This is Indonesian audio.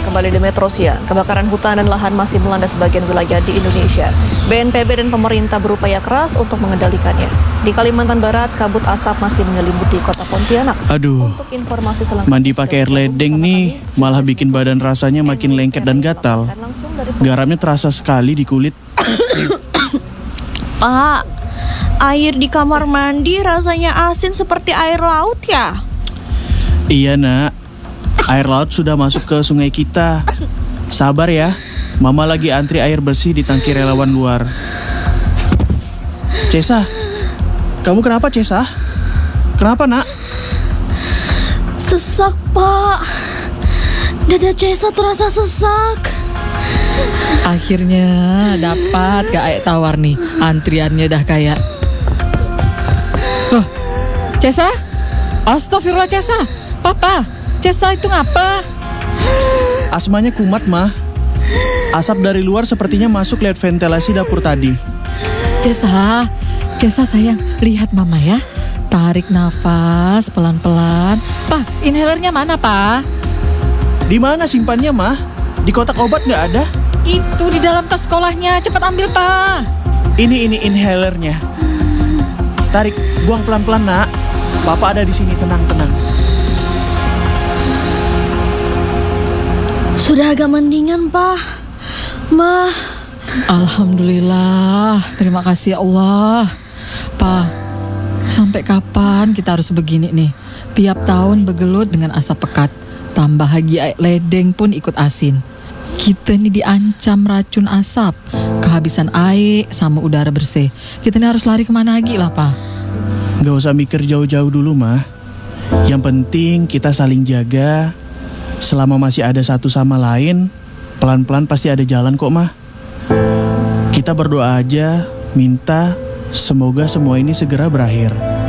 kembali di Metro Siang. Kebakaran hutan dan lahan masih melanda sebagian wilayah di Indonesia. BNPB dan pemerintah berupaya keras untuk mengendalikannya. Di Kalimantan Barat, kabut asap masih menyelimuti kota Pontianak. Aduh, Untuk informasi selengkapnya, mandi pakai air ledeng nih malah bikin badan rasanya makin lengket dan gatal. Garamnya terasa sekali di kulit. Pak, air di kamar mandi rasanya asin seperti air laut ya? Iya nak, air laut sudah masuk ke sungai kita. Sabar ya, mama lagi antri air bersih di tangki relawan luar. Cesa, kamu kenapa Cesa? Kenapa nak? Sesak, Pak. Dada Cesa terasa sesak. Akhirnya dapat gak air tawar nih. Antriannya dah kayak. Loh, Cesa? Astagfirullah Cesa. Papa, Cesa itu ngapa? Asmanya kumat mah. Asap dari luar sepertinya masuk lewat ventilasi dapur tadi. Cesa sayang, lihat mama ya. Tarik nafas pelan-pelan. Pak, inhalernya mana Pak? Di mana simpannya mah? Di kotak obat nggak ada? Itu di dalam tas sekolahnya, cepat ambil Pak. Ini inhalernya. Tarik, buang pelan-pelan nak. Papa ada di sini, tenang. Sudah agak mendingan, Pak. Ma. Alhamdulillah, terima kasih ya Allah. Pak, sampai kapan kita harus begini nih? Tiap tahun bergelut dengan asap pekat. Tambah lagi air ledeng pun ikut asin. Kita nih diancam racun asap, kehabisan air sama udara bersih. Kita nih harus lari kemana lagi lah Pak? Gak usah mikir jauh-jauh dulu mah. Yang penting kita saling jaga. Selama masih ada satu sama lain, pelan-pelan pasti ada jalan kok mah. Kita berdoa aja, minta semoga semua ini segera berakhir.